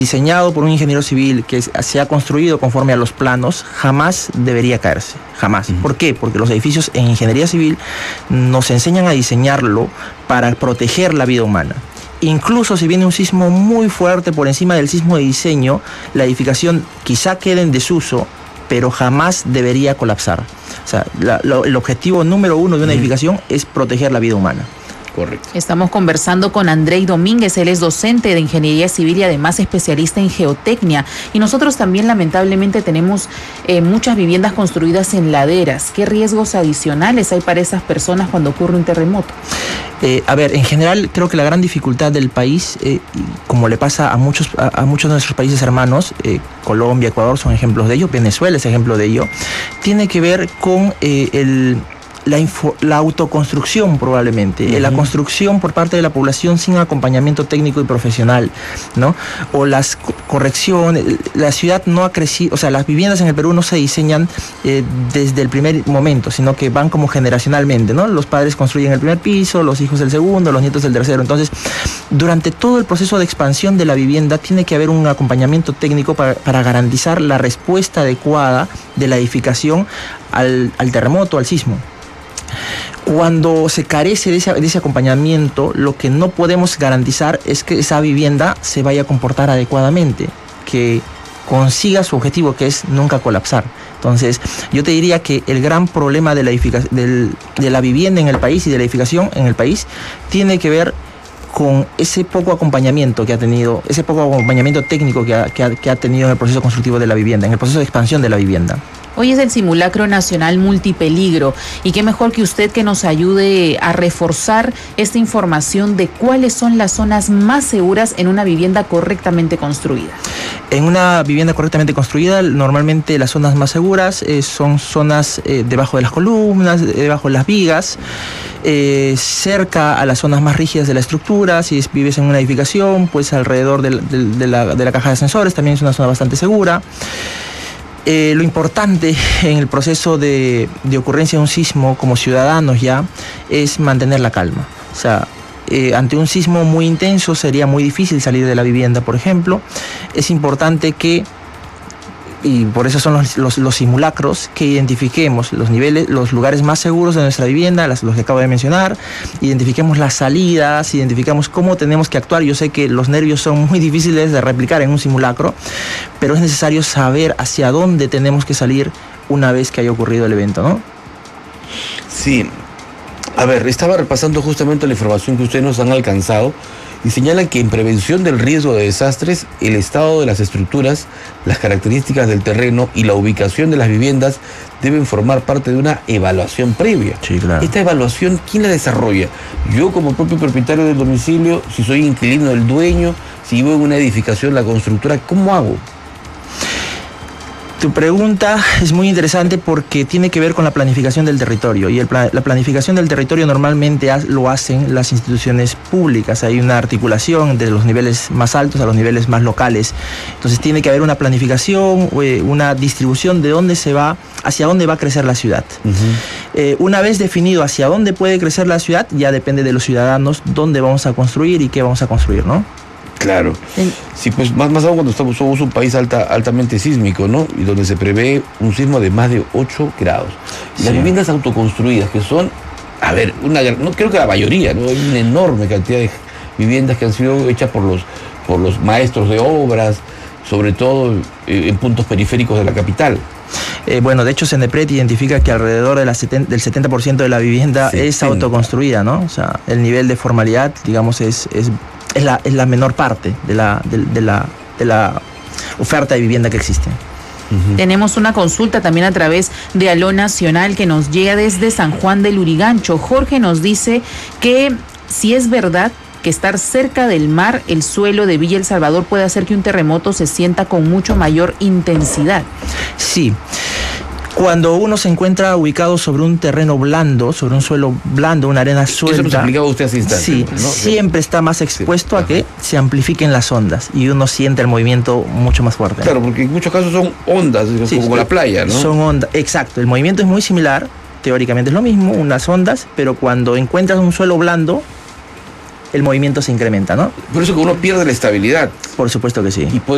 diseñado por un ingeniero civil, que se ha construido conforme a los planos, jamás debería caerse, jamás. ¿Por qué? Porque los edificios en ingeniería civil nos enseñan a diseñarlo para proteger la vida humana. Incluso si viene un sismo muy fuerte por encima del sismo de diseño, la edificación quizá quede en desuso, pero jamás debería colapsar. O sea, el objetivo número uno de una edificación es proteger la vida humana. Correcto. Estamos conversando con Andrei Domínguez, él es docente de Ingeniería Civil y además especialista en geotecnia. Y nosotros también lamentablemente tenemos muchas viviendas construidas en laderas. ¿Qué riesgos adicionales hay para esas personas cuando ocurre un terremoto? A ver, en general creo que la gran dificultad del país, como le pasa a muchos de nuestros países hermanos, Colombia, Ecuador son ejemplos de ello, Venezuela es ejemplo de ello, tiene que ver con la autoconstrucción probablemente, la construcción por parte de la población sin acompañamiento técnico y profesional, ¿no? O las correcciones, la ciudad no ha crecido, o sea, las viviendas en el Perú no se diseñan desde el primer momento, sino que van como generacionalmente, ¿no? Los padres construyen el primer piso, los hijos el segundo, los nietos el tercero. Entonces, durante todo el proceso de expansión de la vivienda tiene que haber un acompañamiento técnico para garantizar la respuesta adecuada de la edificación al terremoto, al sismo. Cuando se carece de ese acompañamiento, lo que no podemos garantizar es que esa vivienda se vaya a comportar adecuadamente, que consiga su objetivo, que es nunca colapsar. Entonces, yo te diría que el gran problema de la vivienda en el país y de la edificación en el país tiene que ver con ese poco acompañamiento que ha tenido, ese poco acompañamiento técnico que ha tenido en el proceso constructivo de la vivienda, en el proceso de expansión de la vivienda. Hoy es el Simulacro Nacional Multipeligro y qué mejor que usted que nos ayude a reforzar esta información de cuáles son las zonas más seguras en una vivienda correctamente construida. En una vivienda correctamente construida, normalmente las zonas más seguras son zonas debajo de las columnas, debajo de las vigas, cerca a las zonas más rígidas de la estructura. Si vives en una edificación, pues alrededor de la caja de ascensores también es una zona bastante segura. Lo importante en el proceso de ocurrencia de un sismo como ciudadanos ya es mantener la calma. O sea, ante un sismo muy intenso sería muy difícil salir de la vivienda, por ejemplo. Es importante que, y por eso son los simulacros, que identifiquemos los lugares más seguros de nuestra vivienda, los que acabo de mencionar, identifiquemos las salidas, identificamos cómo tenemos que actuar. Yo sé que los nervios son muy difíciles de replicar en un simulacro, pero es necesario saber hacia dónde tenemos que salir una vez que haya ocurrido el evento, ¿no? Sí. A ver, estaba repasando justamente la información que ustedes nos han alcanzado y señalan que en prevención del riesgo de desastres, el estado de las estructuras, las características del terreno y la ubicación de las viviendas deben formar parte de una evaluación previa. Sí, claro. Esta evaluación, ¿quién la desarrolla? Yo como propio propietario del domicilio, si soy inquilino del dueño, si vivo en una edificación, la constructora, ¿cómo hago? Tu pregunta es muy interesante porque tiene que ver con la planificación del territorio y la planificación del territorio normalmente lo hacen las instituciones públicas. Hay una articulación de los niveles más altos a los niveles más locales. Entonces tiene que haber una planificación, una distribución de dónde se va, hacia dónde va a crecer la ciudad. Una vez definido hacia dónde puede crecer la ciudad, ya depende de los ciudadanos dónde vamos a construir y qué vamos a construir, ¿no? Claro. Sí, pues más aún cuando somos un país altamente sísmico, ¿no? Y donde se prevé un sismo de más de 8 grados. Sí. Las viviendas autoconstruidas, que son, a ver, no creo que la mayoría, ¿no? Hay una enorme cantidad de viviendas que han sido hechas por los maestros de obras, sobre todo en puntos periféricos de la capital. Bueno, de hecho, Cenepret identifica que alrededor del 70% de la vivienda es autoconstruida, ¿no? O sea, el nivel de formalidad, digamos, es la menor parte de la oferta de vivienda que existe. Tenemos una consulta también a través de Aló Nacional que nos llega desde San Juan del Lurigancho. Jorge nos dice que si es verdad que estar cerca del mar, el suelo de Villa El Salvador puede hacer que un terremoto se sienta con mucho mayor intensidad. Sí. Cuando uno se encuentra ubicado sobre un terreno blando, sobre un suelo blando, una arena suelta... Eso nos explicaba usted hace instantes. Sí, ¿no? Siempre está más expuesto a que se amplifiquen las ondas y uno siente el movimiento mucho más fuerte. Claro, porque en muchos casos son ondas, como la playa, ¿no? Son ondas, exacto. El movimiento es muy similar, teóricamente es lo mismo, unas ondas, pero cuando encuentras un suelo blando, el movimiento se incrementa, ¿no? Por eso que uno pierde la estabilidad. Por supuesto que sí. Y puede